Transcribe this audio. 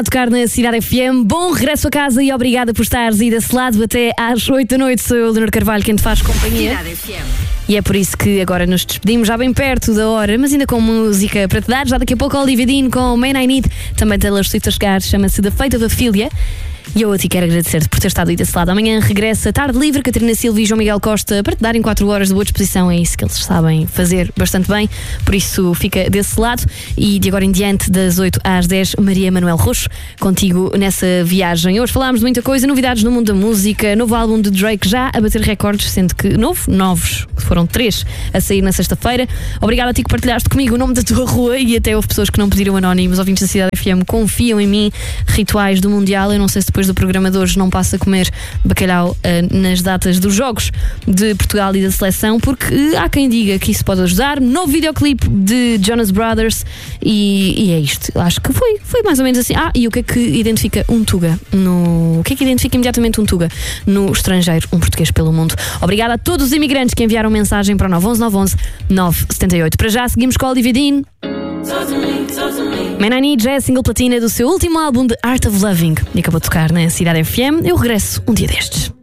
A tocar na Cidade FM. Bom regresso a casa e obrigada por estares aí desse lado até às 8 da noite. Sou eu, Leonor Carvalho, quem te faz companhia. Cidade FM. E é por isso que agora nos despedimos, já bem perto da hora, mas ainda com música para te dar. Já daqui a pouco Olivia Dean com Man I Need, também Taylor Swift a chegar, chama-se The Fate of Ophelia. E eu a ti quero agradecer-te por ter estado aí desse lado. Amanhã regressa Tarde Livre, Catarina Silva e João Miguel Costa para te darem 4 horas de boa disposição. É isso que eles sabem fazer bastante bem, por isso fica desse lado. E de agora em diante, das 8 às 10, Maria Manuel Roxo, contigo nessa viagem. Hoje falámos de muita coisa, novidades no mundo da música, novo álbum de Drake já a bater recordes, sendo que novos, foram 3 a sair na sexta-feira. Obrigada a ti que partilhaste comigo o nome da tua rua e até houve pessoas que não pediram anónimos. Ouvintes da Cidade FM confiam em mim. Rituais do Mundial, eu não sei se depois do programa de hoje não passa a comer bacalhau nas datas dos jogos de Portugal e da seleção, porque há quem diga que isso pode ajudar. Novo videoclipe de Jonas Brothers e é isto. Acho que foi mais ou menos assim. E o que é que identifica um Tuga? O que é que identifica imediatamente um Tuga no estrangeiro, um português pelo mundo? Obrigada a todos os imigrantes que enviaram mensagem para o 911 911 978. Para já seguimos com a Olivia Dean. Man I Need já é a single platina do seu último álbum The Art of Loving e acabou de tocar na Cidade FM. Eu regresso um dia destes.